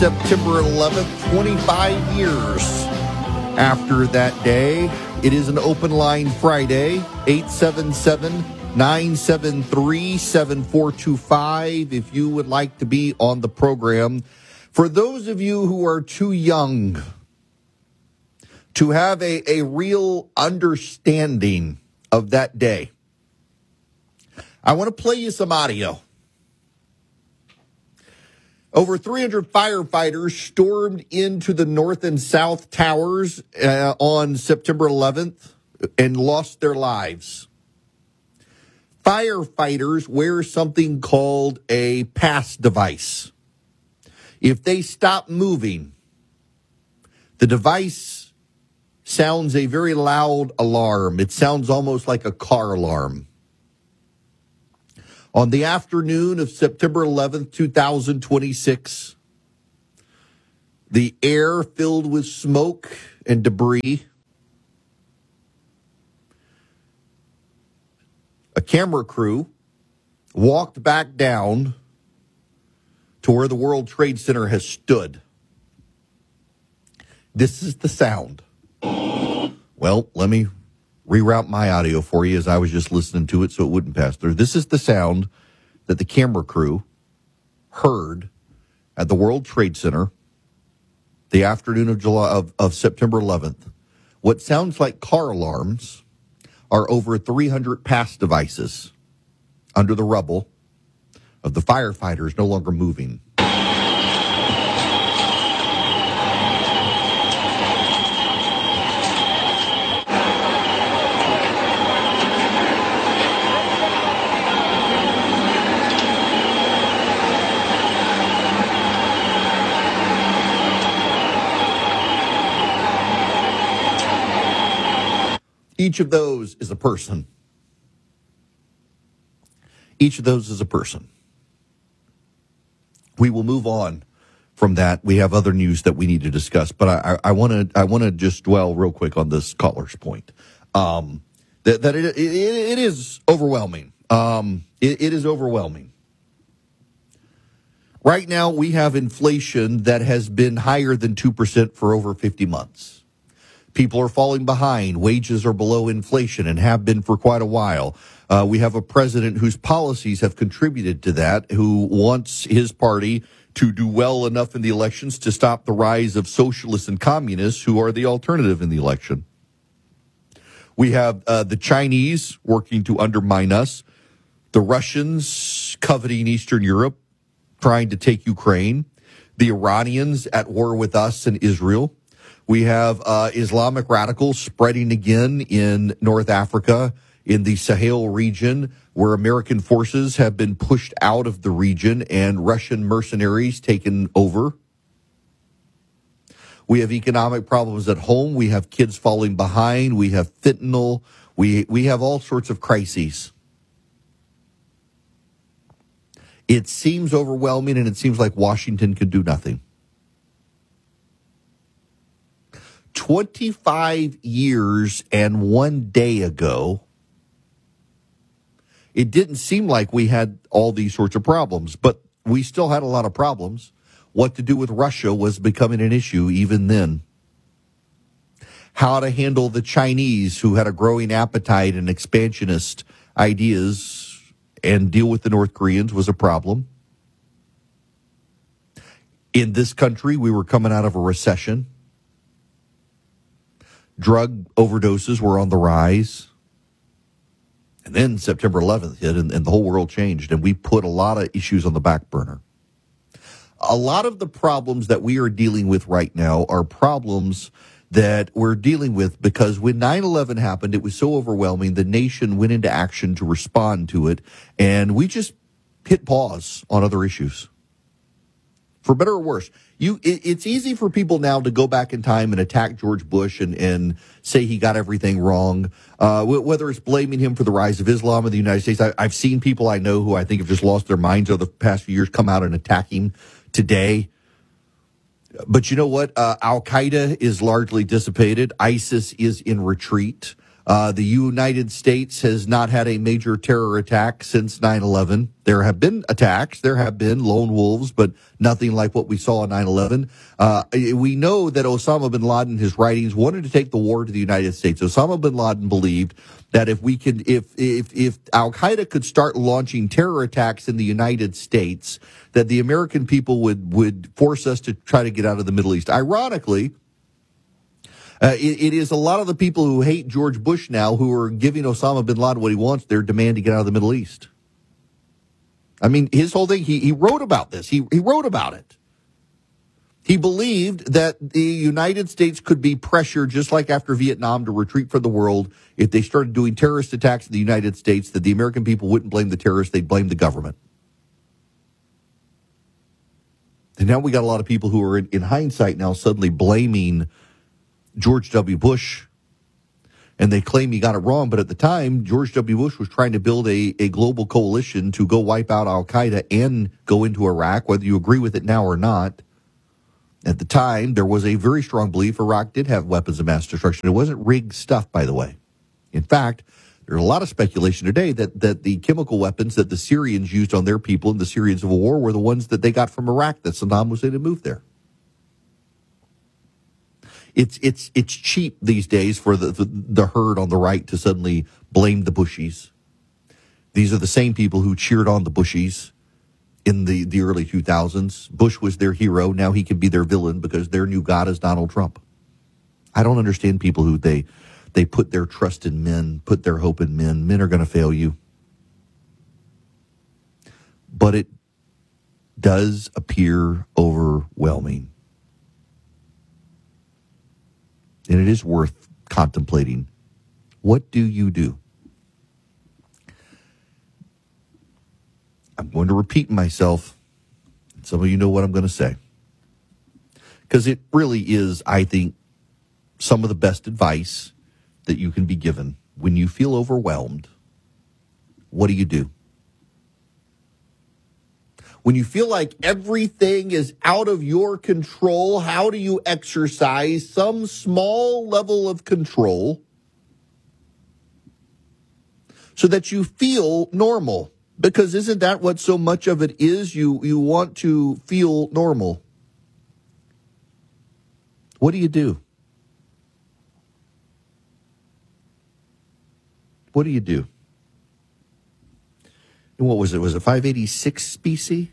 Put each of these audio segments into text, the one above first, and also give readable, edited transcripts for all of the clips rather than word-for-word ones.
September 11th, 25 years after that day. It is an open line Friday, 877-973-7425 if you would like to be on the program. For those of you who are too young to have a real understanding of that day, I want to play you some audio. Over 300 firefighters stormed into the North and South Towers on September 11th and lost their lives. Firefighters wear something called a pass device. If they stop moving, the device sounds a very loud alarm. It sounds almost like a car alarm. On the afternoon of September 11th, 2026, the air filled with smoke and debris. A camera crew walked back down to where the World Trade Center has stood. This is the sound. Well, let me reroute my audio for you as I was just listening to it so it wouldn't pass through. This is the sound that the camera crew heard at the World Trade Center the afternoon of September 11th. What sounds like car alarms are over 300 pass devices under the rubble of the firefighters no longer moving. Each of those is a person. Each of those is a person. We will move on from that. We have other news that we need to discuss, but I want to just dwell real quick on this caller's point. That it is overwhelming. It is overwhelming. Right now, we have inflation that has been higher than 2% for over 50 months. People are falling behind. Wages are below inflation and have been for quite a while. We have a president whose policies have contributed to that, who wants his party to do well enough in the elections to stop the rise of socialists and communists who are the alternative in the election. We have the Chinese working to undermine us, the Russians coveting Eastern Europe, trying to take Ukraine, the Iranians at war with us and Israel. We have Islamic radicals spreading again in North Africa, in the Sahel region, where American forces have been pushed out of the region and Russian mercenaries taken over. We have economic problems at home. We have kids falling behind. We have fentanyl. We have all sorts of crises. It seems overwhelming, and it seems like Washington can do nothing. 25 years and 1 day ago, it didn't seem like we had all these sorts of problems, but we still had a lot of problems. What to do with Russia was becoming an issue even then. How to handle the Chinese, who had a growing appetite and expansionist ideas, and deal with the North Koreans was a problem. In this country, we were coming out of a recession. Drug overdoses were on the rise. And then September 11th hit and the whole world changed, and we put a lot of issues on the back burner. A lot of the problems that we are dealing with right now are problems that we're dealing with because when 9/11 happened, it was so overwhelming, the nation went into action to respond to it, and we just hit pause on other issues. For better or worse, it's easy for people now to go back in time and attack George Bush and say he got everything wrong, whether it's blaming him for the rise of Islam in the United States. I've seen people I know who I think have just lost their minds over the past few years come out and attack him today. But you know what? Al-Qaeda is largely dissipated. ISIS is in retreat. The United States has not had a major terror attack since 9/11. There have been attacks. There have been lone wolves, but nothing like what we saw on 9/11. We know that Osama bin Laden, his writings, wanted to take the war to the United States. Osama bin Laden believed that if Al Qaeda could start launching terror attacks in the United States, that the American people would force us to try to get out of the Middle East. Ironically, it is a lot of the people who hate George Bush now who are giving Osama bin Laden what he wants, their demand to get out of the Middle East. I mean, his whole thing, he wrote about this. He wrote about it. He believed that the United States could be pressured, just like after Vietnam, to retreat from the world if they started doing terrorist attacks in the United States, that the American people wouldn't blame the terrorists, they'd blame the government. And now we got a lot of people who are, in hindsight now, suddenly blaming George W. Bush, and they claim he got it wrong. But at the time, George W. Bush was trying to build a global coalition to go wipe out Al Qaeda and go into Iraq, whether you agree with it now or not. At the time, there was a very strong belief Iraq did have weapons of mass destruction. It wasn't rigged stuff, by the way. In fact, there's a lot of speculation today that the chemical weapons that the Syrians used on their people in the Syrian civil war were the ones that they got from Iraq that Saddam Hussein had moved there. It's cheap these days for the herd on the right to suddenly blame the Bushies. These are the same people who cheered on the Bushies in the early 2000s. Bush was their hero. Now he can be their villain because their new god is Donald Trump. I don't understand people who they put their trust in men, put their hope in men. Men are going to fail you. But it does appear overwhelming. And it is worth contemplating. What do you do? I'm going to repeat myself. Some of you know what I'm going to say. Because it really is, I think, some of the best advice that you can be given. When you feel overwhelmed, what do you do? When you feel like everything is out of your control, how do you exercise some small level of control so that you feel normal? Because isn't that what so much of it is? You want to feel normal. What do you do? What do you do? And what was it? Was it 586 BC?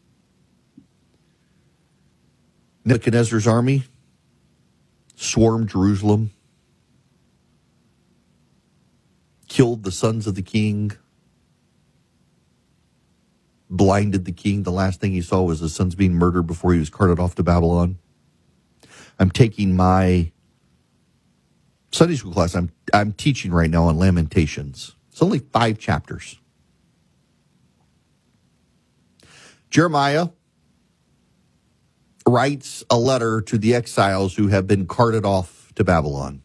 Nebuchadnezzar's army swarmed Jerusalem, killed the sons of the king, blinded the king. The last thing he saw was his sons being murdered before he was carted off to Babylon. I'm taking my Sunday school class. I'm teaching right now on Lamentations. It's only 5 chapters. Jeremiah writes a letter to the exiles who have been carted off to Babylon.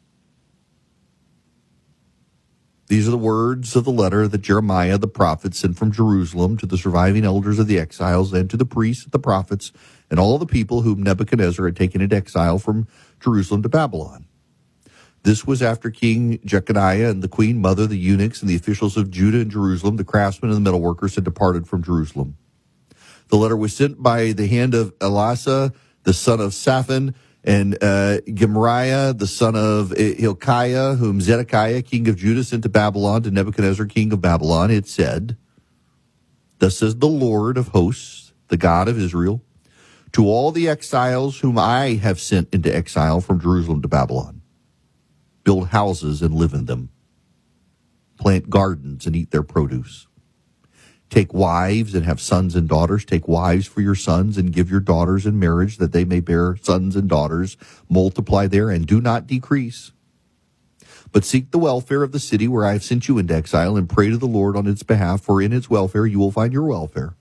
These are the words of the letter that Jeremiah the prophet sent from Jerusalem to the surviving elders of the exiles and to the priests, the prophets, and all the people whom Nebuchadnezzar had taken into exile from Jerusalem to Babylon. This was after King Jeconiah and the queen mother, the eunuchs, and the officials of Judah and Jerusalem, the craftsmen and the metalworkers, had departed from Jerusalem. The letter was sent by the hand of Elasah, the son of Shaphan, and Gemariah, the son of Hilkiah, whom Zedekiah, king of Judah, sent to Babylon, to Nebuchadnezzar, king of Babylon. It said, "Thus says the Lord of hosts, the God of Israel, to all the exiles whom I have sent into exile from Jerusalem to Babylon, build houses and live in them, plant gardens and eat their produce. Take wives and have sons and daughters. Take wives for your sons and give your daughters in marriage that they may bear sons and daughters. Multiply there and do not decrease. But seek the welfare of the city where I have sent you into exile and pray to the Lord on its behalf, for in its welfare you will find your welfare."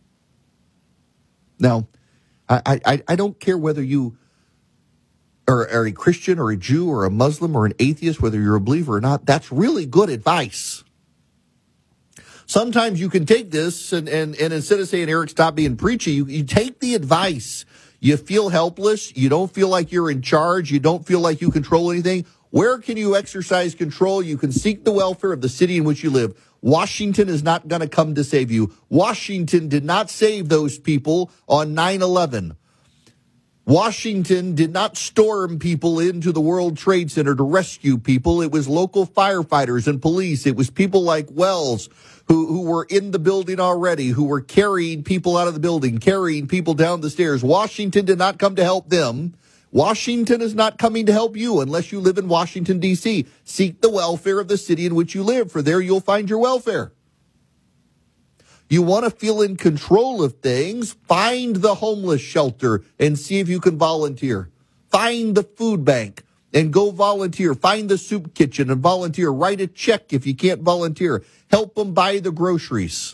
Now, I don't care whether you are a Christian or a Jew or a Muslim or an atheist, whether you're a believer or not. That's really good advice. Sometimes you can take this and instead of saying, "Eric, stop being preachy," you take the advice. You feel helpless. You don't feel like you're in charge. You don't feel like you control anything. Where can you exercise control? You can seek the welfare of the city in which you live. Washington is not going to come to save you. Washington did not save those people on 9/11. Washington did not storm people into the World Trade Center to rescue people. It was local firefighters and police. It was people like Wells who were in the building already, who were carrying people out of the building, carrying people down the stairs. Washington did not come to help them. Washington is not coming to help you unless you live in Washington, D.C. Seek the welfare of the city in which you live, for there you'll find your welfare. You want to feel in control of things, find the homeless shelter and see if you can volunteer. Find the food bank and go volunteer. Find the soup kitchen and volunteer. Write a check if you can't volunteer. Help them buy the groceries.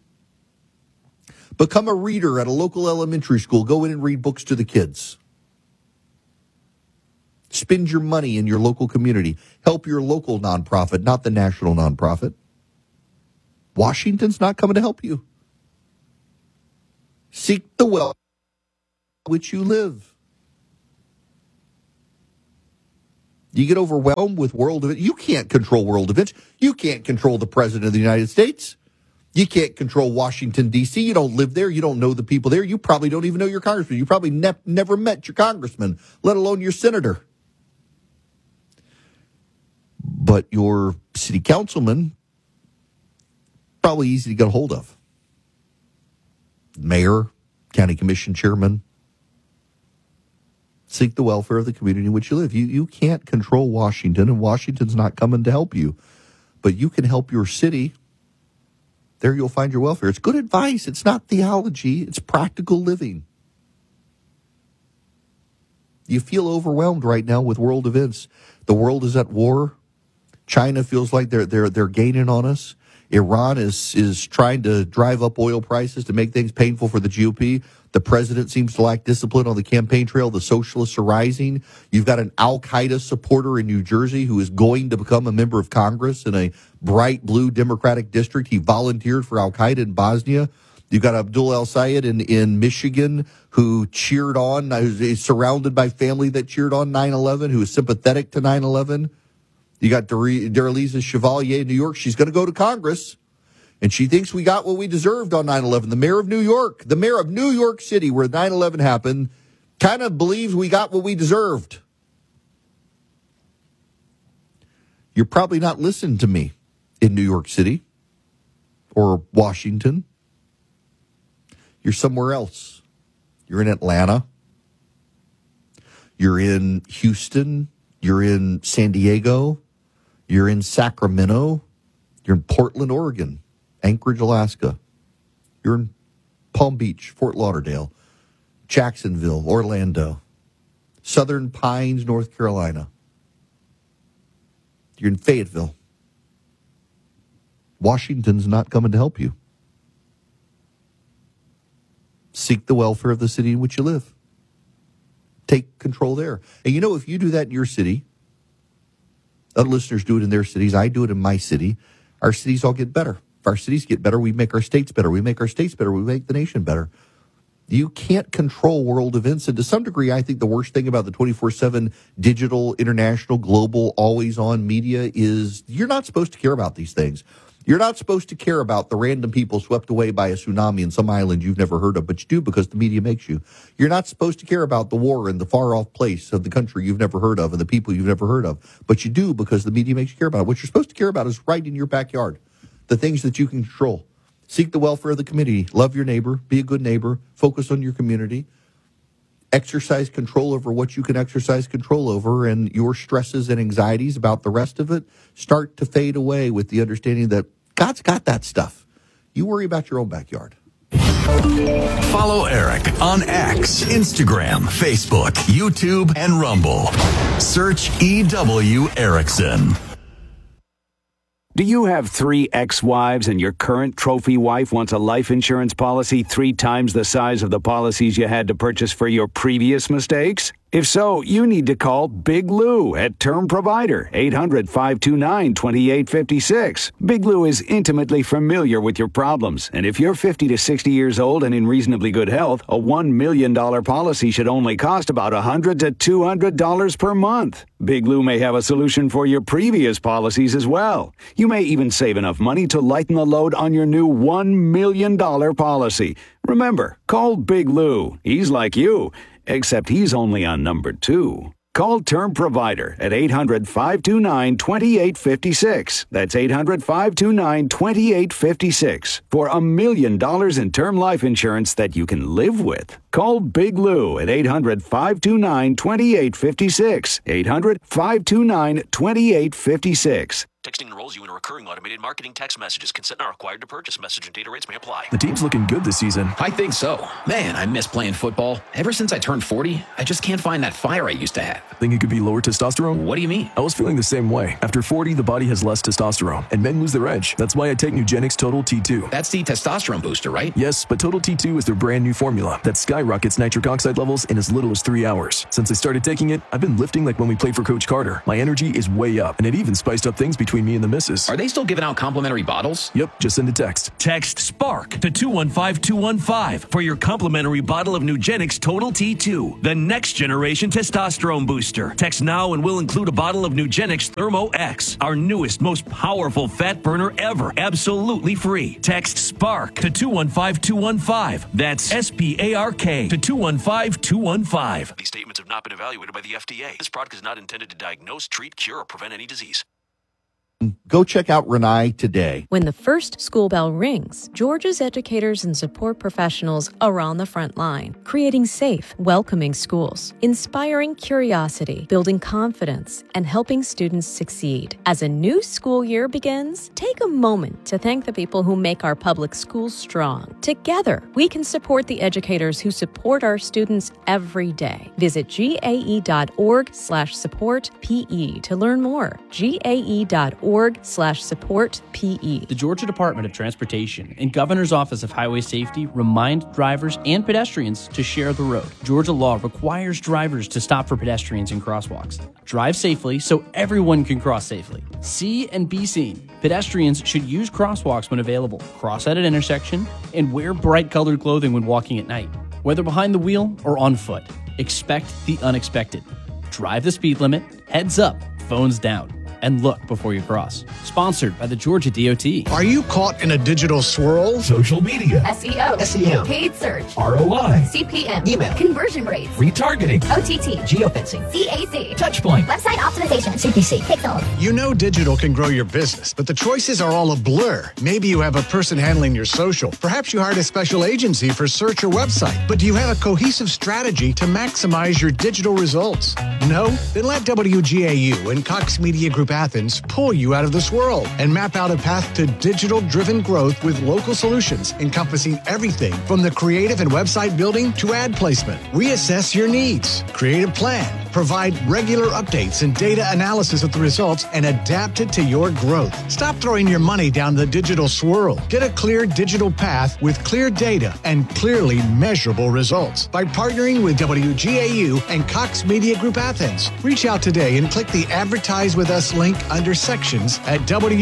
Become a reader at a local elementary school. Go in and read books to the kids. Spend your money in your local community. Help your local nonprofit, not the national nonprofit. Washington's not coming to help you. Seek the welfare in which you live. You get overwhelmed with world events. You can't control world events. You can't control the president of the United States. You can't control Washington, D.C. You don't live there. You don't know the people there. You probably don't even know your congressman. You probably never met your congressman, let alone your senator. But your city councilman, probably easy to get a hold of. Mayor, county commission chairman. Seek the welfare of the community in which you live. You can't control Washington, and Washington's not coming to help you. But you can help your city. There you'll find your welfare. It's good advice. It's not theology. It's practical living. You feel overwhelmed right now with world events. The world is at war. China feels like they're gaining on us. Iran is trying to drive up oil prices to make things painful for the GOP. The president seems to lack discipline on the campaign trail. The socialists are rising. You've got an Al-Qaeda supporter in New Jersey who is going to become a member of Congress in a bright blue Democratic district. He volunteered for Al-Qaeda in Bosnia. You've got Abdul El-Sayed in Michigan who cheered on, is surrounded by family that cheered on 9/11, who is sympathetic to 9/11. You got Darlisa Chevalier in New York. She's going to go to Congress, and she thinks we got what we deserved on 9/11. The mayor of New York City, where 9/11 happened, kind of believes we got what we deserved. You're probably not listening to me in New York City or Washington. You're somewhere else. You're in Atlanta. You're in Houston. You're in San Diego. You're in Sacramento. You're in Portland, Oregon, Anchorage, Alaska. You're in Palm Beach, Fort Lauderdale, Jacksonville, Orlando, Southern Pines, North Carolina. You're in Fayetteville. Washington's not coming to help you. Seek the welfare of the city in which you live. Take control there. And if you do that in your city, other listeners do it in their cities, I do it in my city, our cities all get better. If our cities get better, we make our states better. We make our states better, we make the nation better. You can't control world events. And to some degree, I think the worst thing about the 24/7 digital, international, global, always-on media is you're not supposed to care about these things. You're not supposed to care about the random people swept away by a tsunami in some island you've never heard of, but you do because the media makes you. You're not supposed to care about the war in the far-off place of the country you've never heard of and the people you've never heard of, but you do because the media makes you care about it. What you're supposed to care about is right in your backyard, the things that you can control. Seek the welfare of the community. Love your neighbor. Be a good neighbor. Focus on your community. Exercise control over what you can exercise control over, and your stresses and anxieties about the rest of it start to fade away with the understanding that God's got that stuff. You worry about your own backyard. Follow Eric on X, Instagram, Facebook, YouTube, and Rumble. Search EW Erickson. Do you have 3 ex-wives and your current trophy wife wants a life insurance policy 3 times the size of the policies you had to purchase for your previous mistakes? If so, you need to call Big Lou at Term Provider, 800-529-2856. Big Lou is intimately familiar with your problems, and if you're 50 to 60 years old and in reasonably good health, a $1 million policy should only cost about $100 to $200 per month. Big Lou may have a solution for your previous policies as well. You may even save enough money to lighten the load on your new $1 million policy. Remember, call Big Lou. He's like you, except he's only on number 2. Call Term Provider at 800-529-2856. That's 800-529-2856 for $1 million in term life insurance that you can live with. Call Big Lou at 800-529-2856. 800-529-2856. Texting enrolls you in a recurring automated marketing text messages. Consent not required to purchase. Message and data rates may apply. The team's looking good this season. I think so. Man, I miss playing football. Ever since I turned 40, I just can't find that fire I used to have. Think it could be lower testosterone? What do you mean? I was feeling the same way. After 40, the body has less testosterone, and men lose their edge. That's why I take Nugenix Total T2. That's the testosterone booster, right? Yes, but Total T2 is their brand new formula that skyrockets nitric oxide levels in as little as 3 hours. Since I started taking it, I've been lifting like when we played for Coach Carter. My energy is way up, and it even spiced up things between me and the missus. Are they still giving out complimentary bottles? Yep, just send a text. Text SPARK to 215-215 for your complimentary bottle of Nugenix Total T2, the next generation testosterone booster. Text now and we'll include a bottle of Nugenix Thermo X, our newest, most powerful fat burner ever, absolutely free. Text SPARK to 215-215. That's SPARK to 215-215. These statements have not been evaluated by the FDA. This product is not intended to diagnose, treat, cure, or prevent any disease. Go check out Renai today. When the first school bell rings, Georgia's educators and support professionals are on the front line, creating safe, welcoming schools, inspiring curiosity, building confidence, and helping students succeed. As a new school year begins, take a moment to thank the people who make our public schools strong. Together, we can support the educators who support our students every day. Visit gae.org/support-PE to learn more. gae.org/support-PE. The Georgia Department of Transportation and Governor's Office of Highway Safety remind drivers and pedestrians to share the road. Georgia law requires drivers to stop for pedestrians in crosswalks. Drive safely so everyone can cross safely. See and be seen. Pedestrians should use crosswalks when available, cross at an intersection, and wear bright-colored clothing when walking at night. Whether behind the wheel or on foot, expect the unexpected. Drive the speed limit, heads up, phones down, and look before you cross. Sponsored by the Georgia DOT. Are you caught in a digital swirl? Social media. SEO. SEM. Paid search. ROI. CPM. Email. Conversion rates. Retargeting. OTT. Geofencing. CAC. Touchpoint. Website optimization. CPC. Pixel. You know digital can grow your business, but the choices are all a blur. Maybe you have a person handling your social. Perhaps you hired a special agency for search or website. But do you have a cohesive strategy to maximize your digital results? No? Then let WGAU and Cox Media Group Athens pull you out of the swirl and map out a path to digital-driven growth with local solutions encompassing everything from the creative and website building to ad placement. Reassess your needs, create a plan, provide regular updates and data analysis of the results, and adapt it to your growth. Stop throwing your money down the digital swirl. Get a clear digital path with clear data and clearly measurable results by partnering with WGAU and Cox Media Group Athens. Reach out today and click the Advertise with Us link under sections at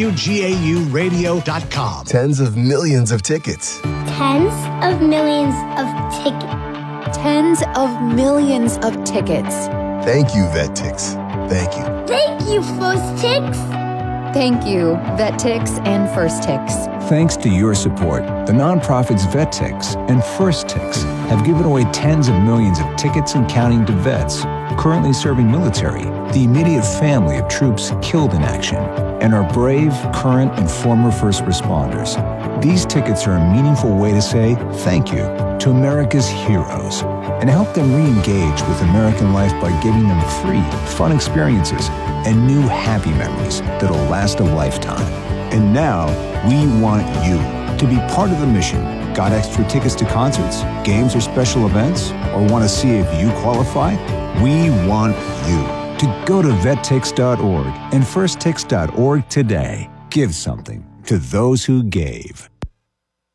WGAUradio.com. Tens of millions of tickets. Tens of millions of tickets. Tens of millions of tickets. Thank you, VetTix. Thank you. Thank you, First Tix. Thank you, VetTix and First Tix. Thanks to your support, the nonprofits VetTix and First Tix have given away tens of millions of tickets and counting to vets currently serving military, the immediate family of troops killed in action, and our brave, current, and former first responders. These tickets are a meaningful way to say thank you to America's heroes and help them re-engage with American life by giving them free, fun experiences and new happy memories that'll last a lifetime. And now, we want you to be part of the mission. Got extra tickets to concerts, games, or special events? Or want to see if you qualify? We want you to go to vettix.org and firsttix.org today. Give something to those who gave.